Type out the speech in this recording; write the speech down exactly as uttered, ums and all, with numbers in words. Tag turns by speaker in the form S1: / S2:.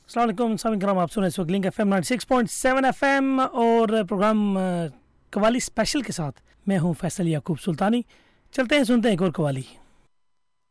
S1: अस्सलाम वालेकुम सामिन कराम, आप सुन रहे हैं इस वक्त link F M ninety six point seven F M और प्रोग्राम अ, कवाली स्पेशल के साथ मैं हूं फैसल याकूब सुल्तानी। चलते हैं, सुनते हैं एक और कवाली।